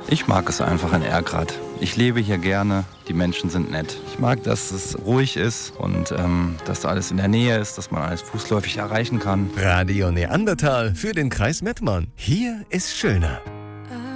Ich mag es einfach in Erkrath. Ich lebe hier gerne, die Menschen sind nett. Ich mag, dass es ruhig ist und dass alles in der Nähe ist, dass man alles fußläufig erreichen kann. Radio Neandertal für den Kreis Mettmann. Hier ist schöner.